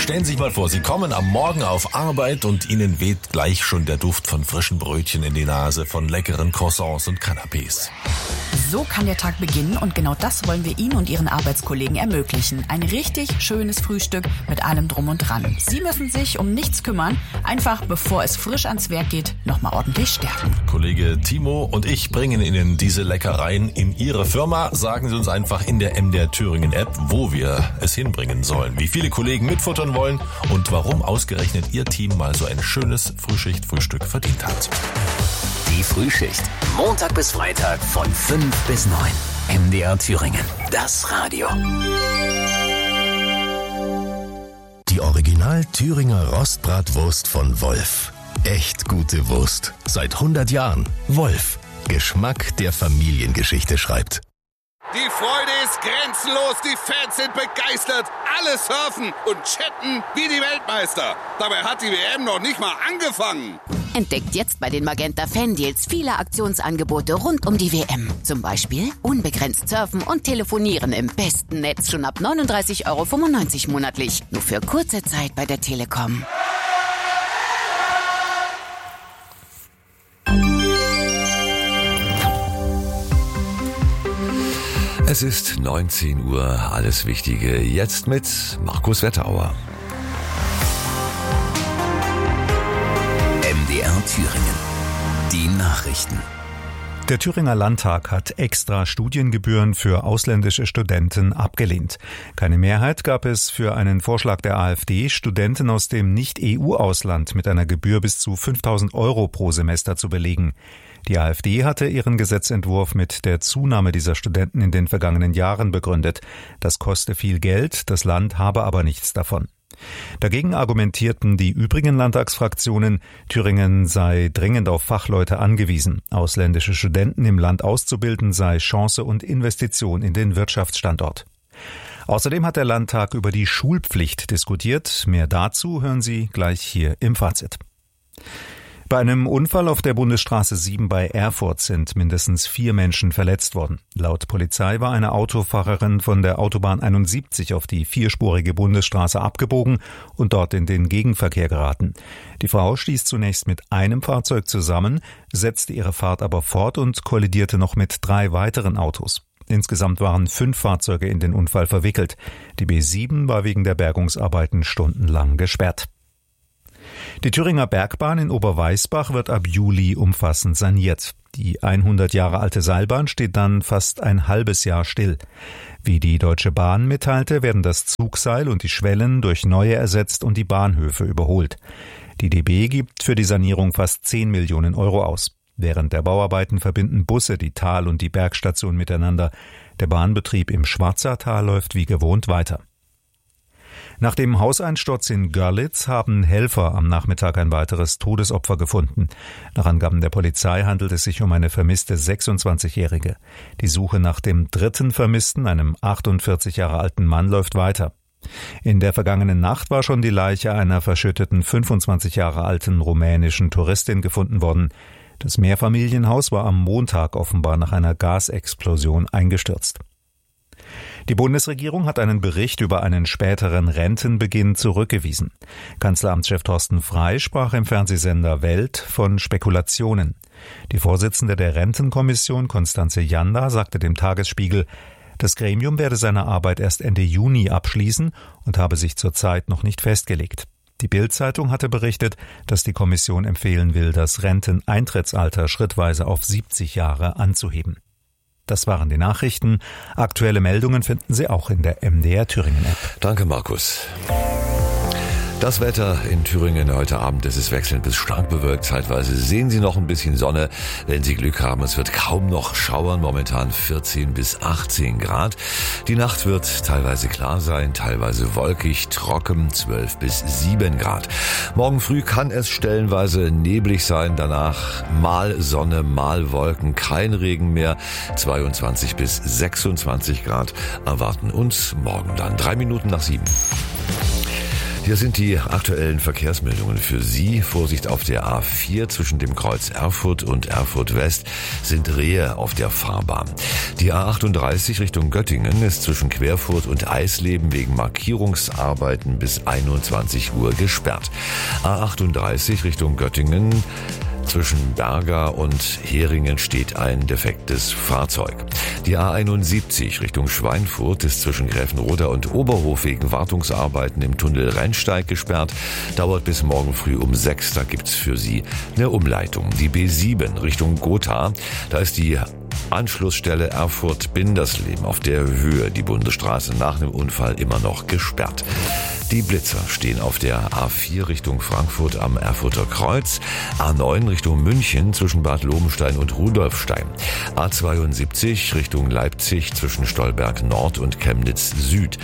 Stellen Sie sich mal vor, Sie kommen am Morgen auf Arbeit und Ihnen weht gleich schon der Duft von frischen Brötchen in die Nase, von leckeren Croissants und Canapés. So kann der Tag beginnen und genau das wollen wir Ihnen und Ihren Arbeitskollegen ermöglichen. Ein richtig schönes Frühstück mit allem Drum und Dran. Sie müssen sich um nichts kümmern, einfach bevor es frisch ans Werk geht, nochmal ordentlich stärken. Kollege Timo und ich bringen Ihnen diese Leckereien in Ihre Firma. Sagen Sie uns einfach in der MDR Thüringen App, wo wir es hinbringen sollen, wie viele Kollegen mitfuttern wollen und warum ausgerechnet Ihr Team mal so ein schönes Frühschicht-Frühstück verdient hat. Die Frühschicht. Montag bis Freitag von 5 bis 9. MDR Thüringen. Das Radio. Die Original Thüringer Rostbratwurst von Wolf. Echt gute Wurst. Seit 100 Jahren. Wolf. Geschmack, der Familiengeschichte schreibt. Die Freude ist grenzenlos, die Fans sind begeistert, alle surfen und chatten wie die Weltmeister. Dabei hat die WM noch nicht mal angefangen. Entdeckt jetzt bei den Magenta Fan-Deals viele Aktionsangebote rund um die WM. Zum Beispiel unbegrenzt surfen und telefonieren im besten Netz schon ab 39,95 € monatlich. Nur für kurze Zeit bei der Telekom. Es ist 19 Uhr, alles Wichtige jetzt mit Markus Wetterauer. MDR Thüringen. Die Nachrichten. Der Thüringer Landtag hat extra Studiengebühren für ausländische Studenten abgelehnt. Keine Mehrheit gab es für einen Vorschlag der AfD, Studenten aus dem Nicht-EU-Ausland mit einer Gebühr bis zu 5.000 € pro Semester zu belegen. Die AfD hatte ihren Gesetzentwurf mit der Zunahme dieser Studenten in den vergangenen Jahren begründet. Das koste viel Geld, das Land habe aber nichts davon. Dagegen argumentierten die übrigen Landtagsfraktionen, Thüringen sei dringend auf Fachleute angewiesen. Ausländische Studenten im Land auszubilden sei Chance und Investition in den Wirtschaftsstandort. Außerdem hat der Landtag über die Schulpflicht diskutiert. Mehr dazu hören Sie gleich hier im Fazit. Bei einem Unfall auf der Bundesstraße 7 bei Erfurt sind mindestens 4 Menschen verletzt worden. Laut Polizei war eine Autofahrerin von der Autobahn 71 auf die vierspurige Bundesstraße abgebogen und dort in den Gegenverkehr geraten. Die Frau stieß zunächst mit einem Fahrzeug zusammen, setzte ihre Fahrt aber fort und kollidierte noch mit 3 weiteren Autos. Insgesamt waren 5 Fahrzeuge in den Unfall verwickelt. Die B7 war wegen der Bergungsarbeiten stundenlang gesperrt. Die Thüringer Bergbahn in Oberweisbach wird ab Juli umfassend saniert. Die 100 Jahre alte Seilbahn steht dann fast ein halbes Jahr still. Wie die Deutsche Bahn mitteilte, werden das Zugseil und die Schwellen durch neue ersetzt und die Bahnhöfe überholt. Die DB gibt für die Sanierung fast 10 Millionen € aus. Während der Bauarbeiten verbinden Busse die Tal- und die Bergstation miteinander. Der Bahnbetrieb im Schwarzertal läuft wie gewohnt weiter. Nach dem Hauseinsturz in Görlitz haben Helfer am Nachmittag ein weiteres Todesopfer gefunden. Nach Angaben der Polizei handelt es sich um eine vermisste 26-Jährige. Die Suche nach dem dritten Vermissten, einem 48 Jahre alten Mann, läuft weiter. In der vergangenen Nacht war schon die Leiche einer verschütteten 25 Jahre alten rumänischen Touristin gefunden worden. Das Mehrfamilienhaus war am Montag offenbar nach einer Gasexplosion eingestürzt. Die Bundesregierung hat einen Bericht über einen späteren Rentenbeginn zurückgewiesen. Kanzleramtschef Thorsten Frey sprach im Fernsehsender Welt von Spekulationen. Die Vorsitzende der Rentenkommission, Constanze Janda, sagte dem Tagesspiegel, das Gremium werde seine Arbeit erst Ende Juni abschließen und habe sich zurzeit noch nicht festgelegt. Die Bild-Zeitung hatte berichtet, dass die Kommission empfehlen will, das Renteneintrittsalter schrittweise auf 70 Jahre anzuheben. Das waren die Nachrichten. Aktuelle Meldungen finden Sie auch in der MDR Thüringen App. Danke, Markus. Das Wetter in Thüringen heute Abend, es ist wechselnd bis stark bewölkt. Zeitweise sehen Sie noch ein bisschen Sonne, wenn Sie Glück haben. Es wird kaum noch schauern, momentan 14 bis 18 Grad. Die Nacht wird teilweise klar sein, teilweise wolkig, trocken, 12 bis 7 Grad. Morgen früh kann es stellenweise neblig sein, danach mal Sonne, mal Wolken, kein Regen mehr. 22 bis 26 Grad erwarten uns morgen dann. 3 Minuten nach 7. Hier sind die aktuellen Verkehrsmeldungen für Sie. Vorsicht auf der A4 zwischen dem Kreuz Erfurt und Erfurt West sind Rehe auf der Fahrbahn. Die A38 Richtung Göttingen ist zwischen Querfurt und Eisleben wegen Markierungsarbeiten bis 21 Uhr gesperrt. A38 Richtung Göttingen zwischen Berga und Heringen steht ein defektes Fahrzeug. Die A71 Richtung Schweinfurt ist zwischen Gräfenroda und Oberhof wegen Wartungsarbeiten im Tunnel Rennsteig gesperrt. Dauert bis morgen früh um 6. Da gibt's für Sie eine Umleitung. Die B7 Richtung Gotha, da ist die Anschlussstelle Erfurt-Bindersleben auf der Höhe, die Bundesstraße nach dem Unfall immer noch gesperrt. Die Blitzer stehen auf der A4 Richtung Frankfurt am Erfurter Kreuz, A9 Richtung München zwischen Bad Lobenstein und Rudolfstein, A72 Richtung Leipzig zwischen Stolberg Nord und Chemnitz Süd,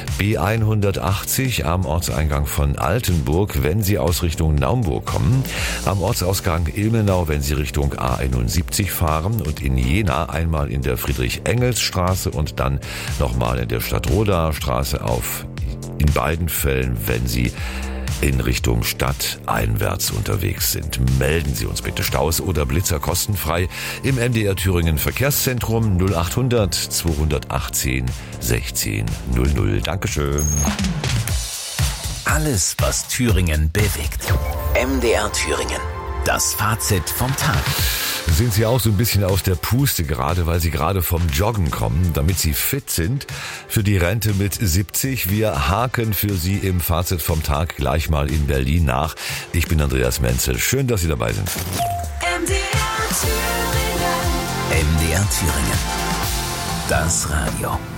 B180 am Ortseingang von Altenburg, wenn Sie aus Richtung Naumburg kommen, am Ortsausgang Ilmenau, wenn Sie Richtung A71 fahren und in Jena einmal in der Friedrich-Engels-Straße und dann nochmal in der Stadtroda-Straße in beiden Fällen, wenn Sie in Richtung Stadt einwärts unterwegs sind. Melden Sie uns bitte Staus oder Blitzer kostenfrei im MDR Thüringen Verkehrszentrum 0800 218 16 00. Dankeschön. Alles, was Thüringen bewegt. MDR Thüringen. Das Fazit vom Tag. Sind Sie auch so ein bisschen aus der Puste gerade, weil Sie gerade vom Joggen kommen, damit Sie fit sind für die Rente mit 70? Wir haken für Sie im Fazit vom Tag gleich mal in Berlin nach. Ich bin Andreas Menzel. Schön, dass Sie dabei sind. MDR Thüringen. Das Radio.